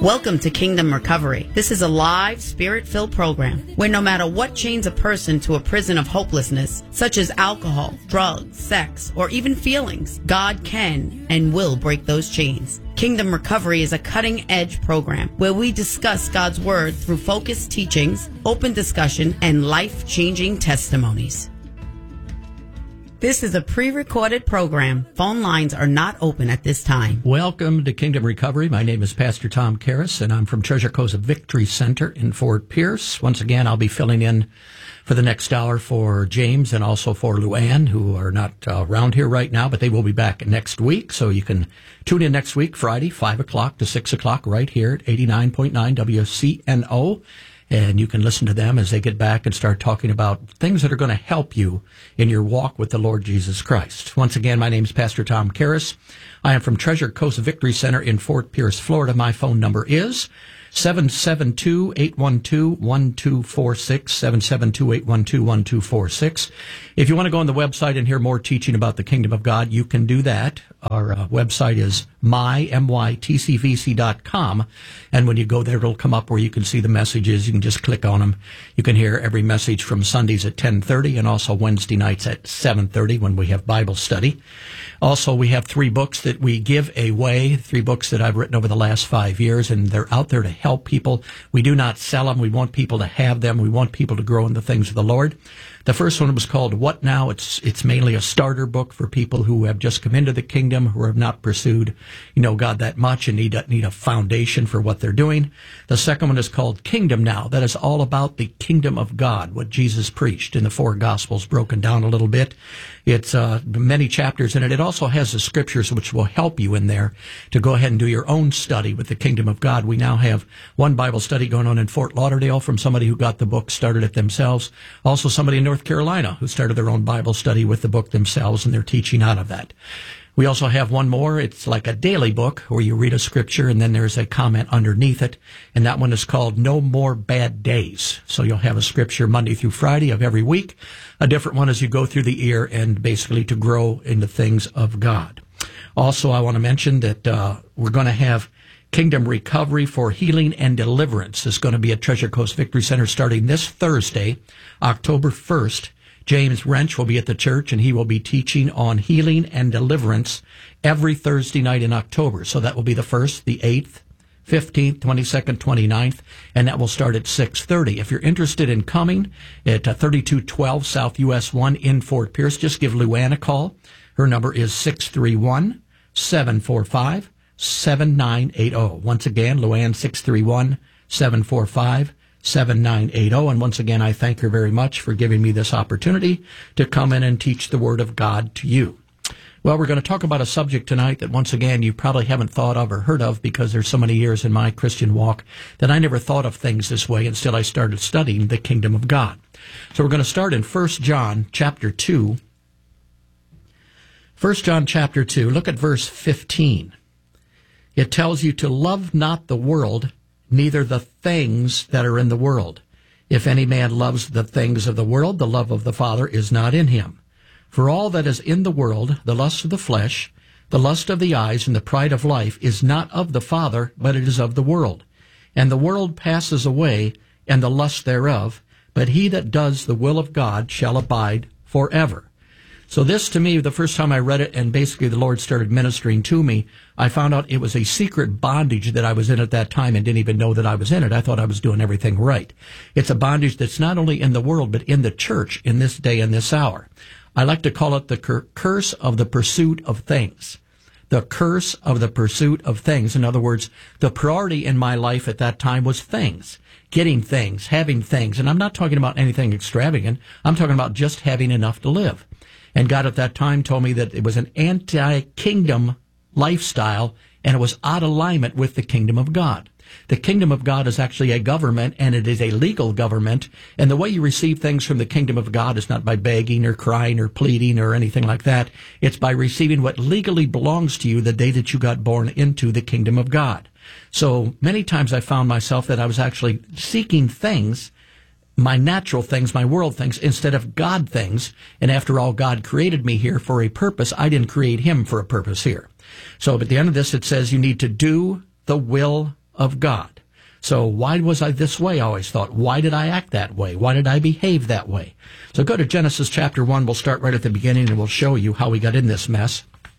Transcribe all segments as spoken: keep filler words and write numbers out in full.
Welcome to Kingdom Recovery. This is a live, spirit-filled program where no matter what chains a person to a prison of hopelessness, such as alcohol, drugs, sex, or even feelings, God can and will break those chains. Kingdom Recovery is a cutting-edge program where we discuss God's Word through focused teachings, open discussion, and life-changing testimonies. This is a pre-recorded program. Phone lines are not open at this time. Welcome to Kingdom Recovery. My name is Pastor Tom Karras, and I'm from Treasure Coast Victory Center in Fort Pierce. Once again, I'll be filling in for the next hour for James and also for Luann, who are not uh, around here right now, but they will be back next week. So you can tune in next week, Friday, five o'clock to six o'clock, right here at eighty-nine point nine W C N O. And you can listen to them as they get back and start talking about things that are going to help you in your walk with the Lord Jesus Christ. Once again, my name is Pastor Tom Karras. I am from Treasure Coast Victory Center in Fort Pierce, Florida. My phone number is seven seven two, eight one two, one two four six, seven seven two, eight one two, one two four six. If you want to go on the website and hear more teaching about the Kingdom of God, you can do that. Our uh, website is my, M Y T C V C dot com. And when you go there, it'll come up where you can see the messages. You can just click on them. You can hear every message from Sundays at ten thirty and also Wednesday nights at seven thirty when we have Bible study. Also, we have three books that we give away, three books that I've written over the last five years, and they're out there to help people. We do not sell them. We want people to have them. We want people to grow in the things of the Lord. The first one was called What Now? It's it's mainly a starter book for people who have just come into the kingdom, who have not pursued, you know, God that much and need a, need a foundation for what they're doing. The second one is called Kingdom Now. That is all about the kingdom of God, what Jesus preached in the four Gospels, broken down a little bit. It's uh, many chapters in it. It also has the scriptures which will help you in there to go ahead and do your own study with the kingdom of God. We now have one Bible study going on in Fort Lauderdale from somebody who got the book, started it themselves. Also somebody in North Carolina who started their own Bible study with the book themselves, and they're teaching out of that. We also have one more. It's like a daily book where you read a scripture and then there's a comment underneath it. And that one is called No More Bad Days. So you'll have a scripture Monday through Friday of every week, a different one as you go through the year and basically to grow in the things of God. Also, I want to mention that uh, we're going to have Kingdom Recovery for Healing and Deliverance. It's going to be at Treasure Coast Victory Center starting this Thursday, October first. James Wrench will be at the church, and he will be teaching on healing and deliverance every Thursday night in October. So that will be the first, the eighth, fifteenth, twenty-second, twenty-ninth, and that will start at six thirty. If you're interested in coming at uh, thirty-two twelve South U S one in Fort Pierce, just give Luann a call. Her number is six three one, seven four five, seven nine eight zero. Once again, Luann, six three one, seven four five, seven nine eight zero. And once again, I thank her very much for giving me this opportunity to come in and teach the Word of God to you. Well, we're going to talk about a subject tonight that, once again, you probably haven't thought of or heard of because there's so many years in my Christian walk that I never thought of things this way until I started studying the kingdom of God. So we're going to start in First John chapter two. First John chapter two, look at verse fifteen. It tells you to love not the world, neither the things that are in the world. If any man loves the things of the world, the love of the Father is not in him. For all that is in the world, the lust of the flesh, the lust of the eyes, and the pride of life, is not of the Father, but it is of the world. And the world passes away, and the lust thereof, but he that does the will of God shall abide forever. So this, to me, the first time I read it, and basically the Lord started ministering to me, I found out it was a secret bondage that I was in at that time and didn't even know that I was in it. I thought I was doing everything right. It's a bondage that's not only in the world, but in the church in this day and this hour. I like to call it the cur- curse of the pursuit of things. The curse of the pursuit of things. In other words, the priority in my life at that time was things. Getting things, having things. And I'm not talking about anything extravagant. I'm talking about just having enough to live. And God at that time told me that it was an anti-kingdom lifestyle, and it was out of alignment with the kingdom of God. The kingdom of God is actually a government, and it is a legal government. And the way you receive things from the kingdom of God is not by begging or crying or pleading or anything like that. It's by receiving what legally belongs to you the day that you got born into the kingdom of God. So many times I found myself that I was actually seeking things, my natural things, my world things, instead of God things. And after all, God created me here for a purpose. I didn't create him for a purpose here. So at the end of this, it says you need to do the will of God. So why was I this way? I always thought, why did I act that way? Why did I behave that way? So go to Genesis chapter one. We'll start right at the beginning and we'll show you how we got in this mess.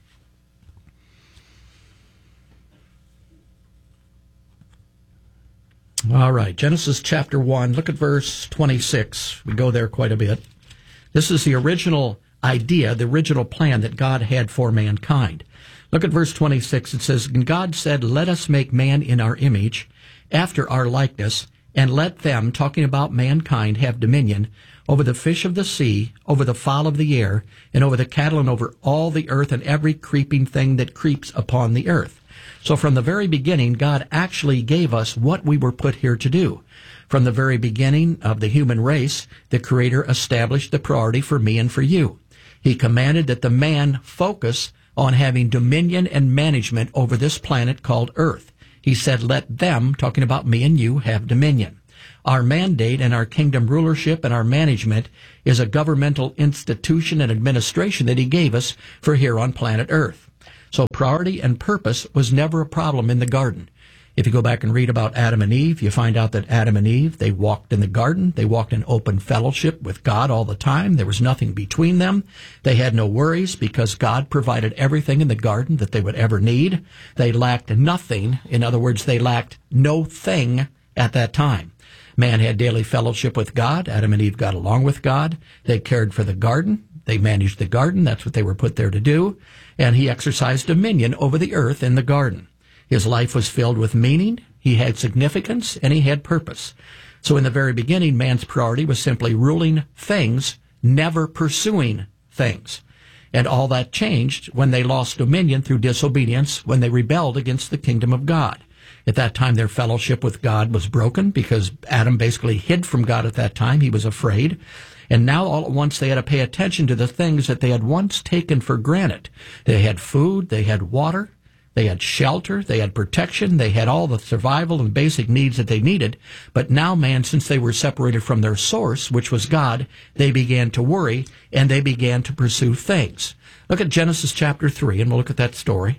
All right, Genesis chapter one, look at verse twenty-six. We go there quite a bit. This is the original idea, the original plan that God had for mankind. Look at verse twenty-six. It says, "And God said, let us make man in our image, after our likeness, and let them," talking about mankind, "have dominion over the fish of the sea, over the fowl of the air, and over the cattle, and over all the earth, and every creeping thing that creeps upon the earth." So from the very beginning, God actually gave us what we were put here to do. From the very beginning of the human race, the Creator established the priority for me and for you. He commanded that the man focus on having dominion and management over this planet called Earth. He said, let them, talking about me and you, have dominion. Our mandate and our kingdom rulership and our management is a governmental institution and administration that he gave us for here on planet Earth. So priority and purpose was never a problem in the garden. If you go back and read about Adam and Eve, you find out that Adam and Eve, they walked in the garden. They walked in open fellowship with God all the time. There was nothing between them. They had no worries because God provided everything in the garden that they would ever need. They lacked nothing. In other words, they lacked no thing at that time. Man had daily fellowship with God. Adam and Eve got along with God. They cared for the garden. They managed the garden. That's what they were put there to do. And he exercised dominion over the earth in the garden. His life was filled with meaning. He had significance, and he had purpose. So in the very beginning, man's priority was simply ruling things, never pursuing things. And all that changed when they lost dominion through disobedience, when they rebelled against the kingdom of God. At that time, their fellowship with God was broken because Adam basically hid from God at that time. He was afraid. And now all at once they had to pay attention to the things that they had once taken for granted. They had food, they had water, they had shelter, they had protection, they had all the survival and basic needs that they needed. But now, man, since they were separated from their source, which was God, they began to worry and they began to pursue things. Look at Genesis chapter three, and we'll look at that story.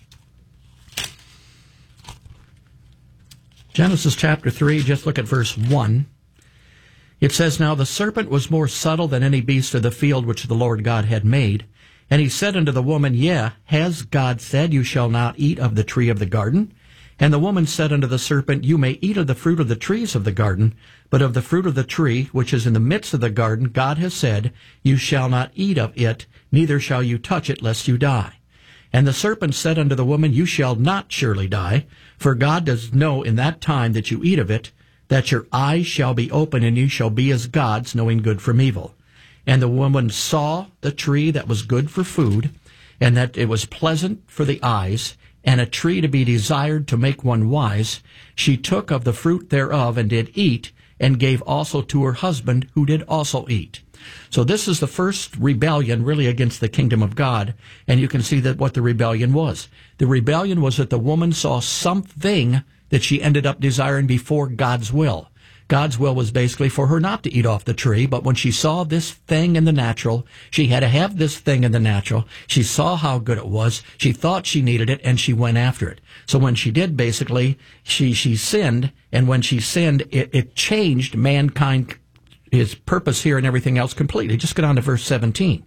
Genesis chapter three, just look at verse one. It says, "Now the serpent was more subtle than any beast of the field which the Lord God had made. And he said unto the woman, Yea, has God said, You shall not eat of the tree of the garden? And the woman said unto the serpent, You may eat of the fruit of the trees of the garden, but of the fruit of the tree which is in the midst of the garden, God has said, You shall not eat of it, neither shall you touch it, lest you die. And the serpent said unto the woman, You shall not surely die, for God does know in that time that you eat of it, that your eyes shall be open, and you shall be as gods, knowing good from evil. And the woman saw the tree that was good for food, and that it was pleasant for the eyes, and a tree to be desired to make one wise. She took of the fruit thereof, and did eat, and gave also to her husband, who did also eat." So this is the first rebellion really against the kingdom of God, and you can see that what the rebellion was. The rebellion was that the woman saw something that she ended up desiring before God's will. God's will was basically for her not to eat off the tree, but when she saw this thing in the natural, she had to have this thing in the natural. She saw how good it was. She thought she needed it, and she went after it. So when she did, basically, she, she sinned, and when she sinned, it, it changed mankind, his purpose here and everything else completely. Just go down to verse seventeen.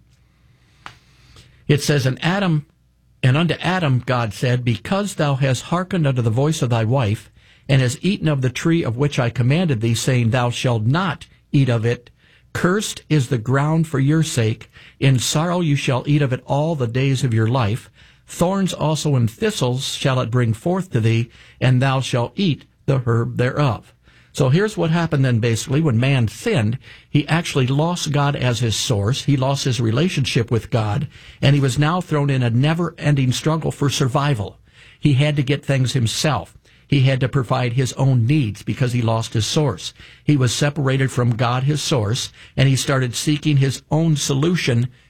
It says, And Adam, and unto Adam God said, Because thou hast hearkened unto the voice of thy wife, and hast eaten of the tree of which I commanded thee, saying, Thou shalt not eat of it, cursed is the ground for your sake. In sorrow you shall eat of it all the days of your life. Thorns also and thistles shall it bring forth to thee, and thou shalt eat the herb thereof. So here's what happened then, basically. When man sinned, he actually lost God as his source. He lost his relationship with God, and he was now thrown in a never-ending struggle for survival. He had to get things himself. He had to provide his own needs because he lost his source. He was separated from God, his source, and he started seeking his own solution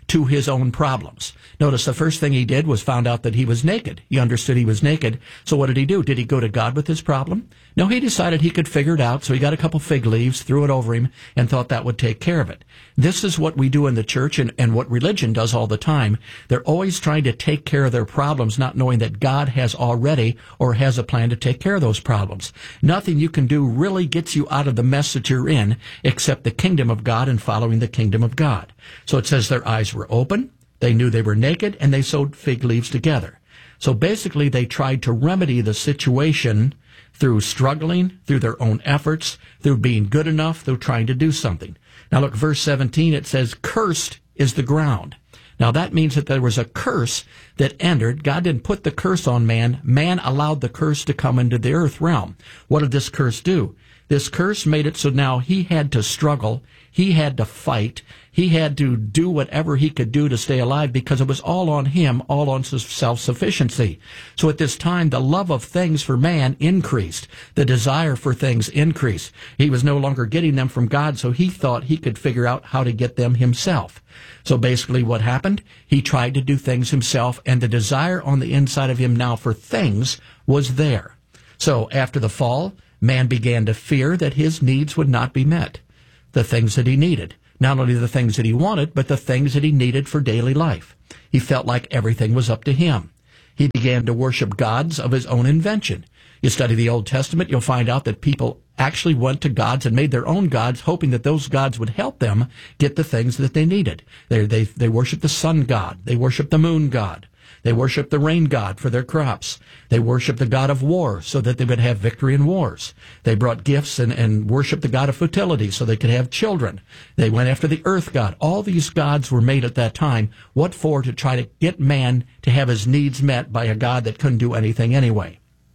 to his own problems. Notice the first thing he did was found out that he was naked. He understood he was naked. So what did he do? Did he go to God with his problem? No, he decided he could figure it out. So he got a couple fig leaves, threw it over him, and thought that would take care of it. This is what we do in the church and, and what religion does all the time. They're always trying to take care of their problems, not knowing that God has already or has a plan to take care of those problems. Nothing you can do really gets you out of the mess that you're in except the kingdom of God and following the kingdom of God. So it says their eyes were open, they knew they were naked, and they sewed fig leaves together. So basically they tried to remedy the situation through struggling, through their own efforts, through being good enough, through trying to do something. Now look, verse seventeen, it says, cursed is the ground. Now that means that there was a curse that entered. God didn't put the curse on man. Man allowed the curse to come into the earth realm. What did this curse do? This curse made it so now he had to struggle. He had to fight. He had to do whatever he could do to stay alive because it was all on him, all on self-sufficiency. So at this time, the love of things for man increased. The desire for things increased. He was no longer getting them from God, so he thought he could figure out how to get them himself. So basically what happened? He tried to do things himself, and the desire on the inside of him now for things was there. So after the fall, man began to fear that his needs would not be met. The things that he needed. Not only the things that he wanted, but the things that he needed for daily life. He felt like everything was up to him. He began to worship gods of his own invention. You study the Old Testament, you'll find out that people actually went to gods and made their own gods, hoping that those gods would help them get the things that they needed. They, they, they worshiped the sun god. They worshiped the moon god. They worshiped the rain god for their crops. They worshiped the god of war so that they would have victory in wars. They brought gifts and, and worshiped the god of fertility so they could have children. They went after the earth god. All these gods were made at that time. What for? To try to get man to have his needs met by a god that couldn't do anything anyway.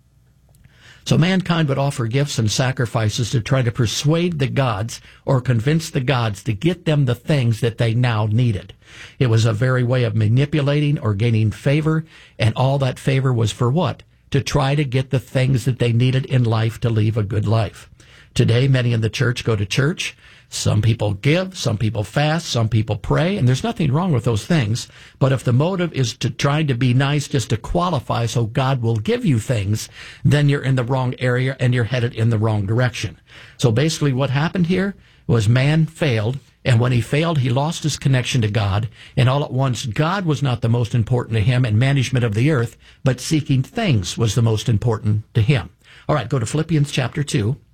So mankind would offer gifts and sacrifices to try to persuade the gods or convince the gods to get them the things that they now needed. It was a very way of manipulating or gaining favor, and all that favor was for what? To try to get the things that they needed in life to live a good life. Today, many in the church go to church. Some people give, some people fast, some people pray, and there's nothing wrong with those things. But if the motive is to try to be nice just to qualify so God will give you things, then you're in the wrong area and you're headed in the wrong direction. So basically what happened here was man failed, and when he failed, he lost his connection to God, and all at once, God was not the most important to him in management of the earth, but seeking things was the most important to him. All right, go to Philippians chapter two.